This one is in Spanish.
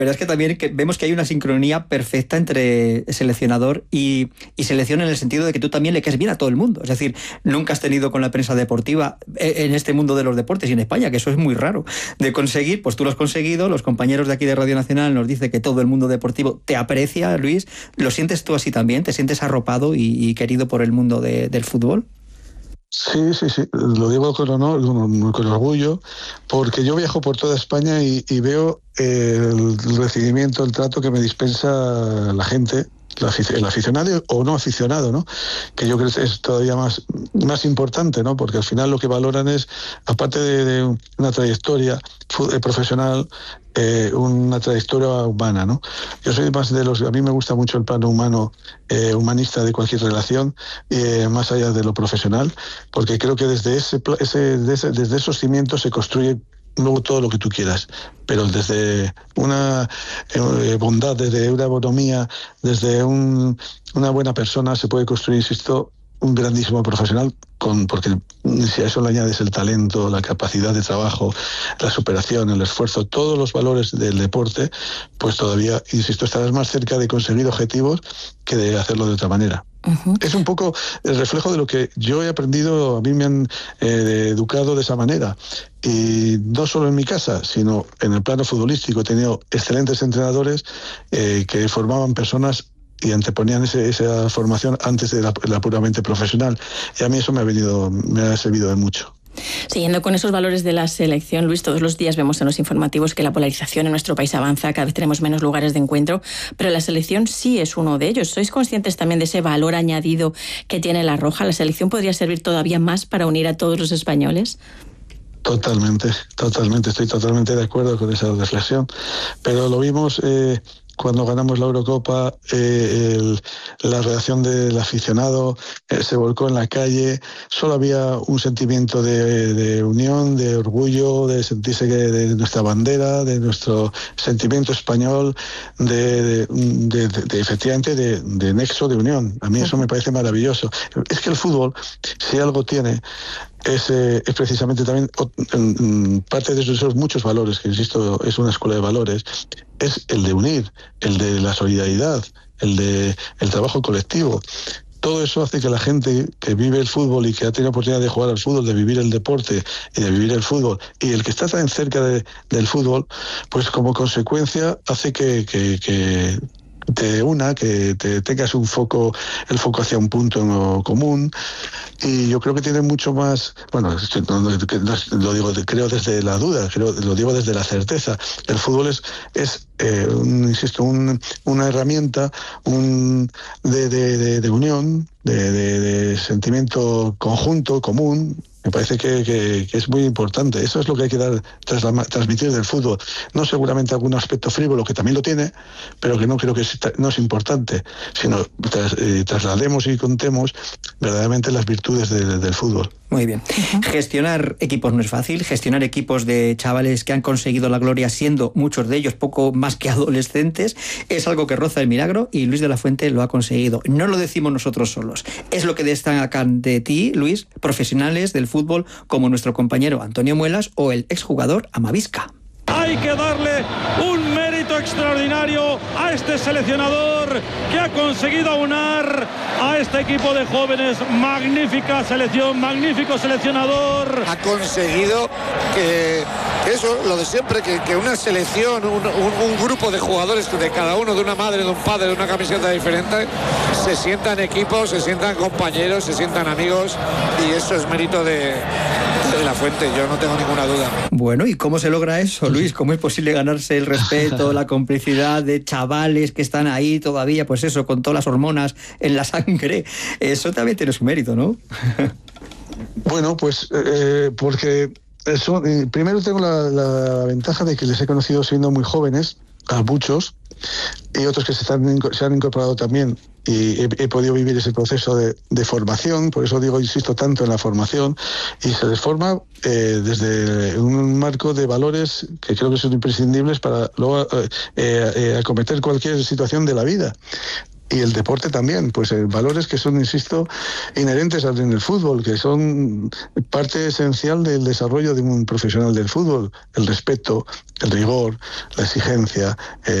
verdad es que también vemos que hay una sincronía perfecta entre seleccionador y selección, en el sentido de que tú también le caes bien a todo el mundo. Es decir, nunca has tenido con la prensa deportiva en este mundo de los deportes y en España, que eso es muy raro de conseguir, pues tú lo has conseguido. Los compañeros de aquí de Radio Nacional nos dicen que todo el mundo deportivo te aprecia, Luis. ¿Lo sientes tú así también? ¿Te sientes arropado y querido por el mundo del fútbol? Sí, lo digo con honor, con orgullo, porque yo viajo por toda España y veo el recibimiento, el trato que me dispensa la gente, el aficionado o no aficionado, ¿no? Que yo creo que es todavía más importante, ¿no? Porque al final lo que valoran es, aparte de una trayectoria profesional, una trayectoria humana, ¿no? Yo soy más a mí me gusta mucho el plano humano, humanista de cualquier relación, más allá de lo profesional, porque creo que desde esos cimientos se construye luego todo lo que tú quieras, pero desde una bondad, desde una bonomía, desde una buena persona se puede construir, insisto, un grandísimo profesional, porque si a eso le añades el talento, la capacidad de trabajo, la superación, el esfuerzo, todos los valores del deporte, pues todavía, insisto, estarás más cerca de conseguir objetivos que de hacerlo de otra manera. Uh-huh. Es un poco el reflejo de lo que yo he aprendido. A mí me han educado de esa manera, y no solo en mi casa, sino en el plano futbolístico. He tenido excelentes entrenadores que formaban personas y anteponían esa formación antes de la puramente profesional, y a mí eso me ha servido de mucho. Siguiendo con esos valores de la selección, Luis, todos los días vemos en los informativos que la polarización en nuestro país avanza, cada vez tenemos menos lugares de encuentro, pero la selección sí es uno de ellos. ¿Sois conscientes también de ese valor añadido que tiene la Roja? ¿La selección podría servir todavía más para unir a todos los españoles? Totalmente, estoy totalmente de acuerdo con esa reflexión, pero lo vimos cuando ganamos la Eurocopa. La reacción del aficionado se volcó en la calle. Solo había un sentimiento de unión, de orgullo, de sentirse de nuestra bandera, de nuestro sentimiento español, de efectivamente de nexo, de unión. A mí eso me parece maravilloso. Es que el fútbol, si algo tiene, es precisamente también parte de esos muchos valores, que insisto, es una escuela de valores, es el de unir, el de la solidaridad, el trabajo colectivo. Todo eso hace que la gente que vive el fútbol y que ha tenido oportunidad de jugar al fútbol, de vivir el deporte y de vivir el fútbol, y el que está tan cerca del fútbol, pues como consecuencia hace que te una, que te tengas el foco hacia un punto común. Y yo creo que tiene mucho más, bueno, lo digo, creo desde la duda, lo digo desde la certeza. El fútbol es insisto, una herramienta de unión, de sentimiento conjunto, común. Me parece que es muy importante. Eso es lo que hay que transmitir del fútbol. No seguramente algún aspecto frívolo, que también lo tiene, pero que no creo que no es importante, sino traslademos y contemos verdaderamente las virtudes del fútbol. Muy bien. Uh-huh. Gestionar equipos no es fácil. Gestionar equipos de chavales que han conseguido la gloria, siendo muchos de ellos poco más que adolescentes, es algo que roza el milagro, y Luis de la Fuente lo ha conseguido. No lo decimos nosotros solos. Es lo que destacan de ti, Luis, profesionales del fútbol como nuestro compañero Antonio Muelas o el exjugador Amavisca. Hay que darle un mérito extraordinario a este seleccionador que ha conseguido aunar a este equipo de jóvenes. Magnífica selección, magnífico seleccionador. Ha conseguido que eso, lo de siempre, que una selección, un grupo de jugadores, de cada uno, de una madre, de un padre, de una camiseta diferente, se sientan equipos, se sientan compañeros, se sientan amigos, y eso es mérito de la Fuente, yo no tengo ninguna duda. Bueno, ¿y cómo se logra eso, Luis? ¿Cómo es posible ganarse el respeto, la complicidad de chavales que están ahí todavía, pues eso, con todas las hormonas en la sangre? Eso también tiene su mérito, ¿no? Bueno, pues porque primero tengo la ventaja de que les he conocido siendo muy jóvenes, a muchos, y otros que se han incorporado también, y he podido vivir ese proceso de formación. Por eso insisto tanto en la formación, y se les forma desde un marco de valores que creo que son imprescindibles para luego acometer cualquier situación de la vida. y el deporte también, pues valores que son, insisto, inherentes en el fútbol, que son parte esencial del desarrollo de un profesional del fútbol: el respeto, el rigor, la exigencia,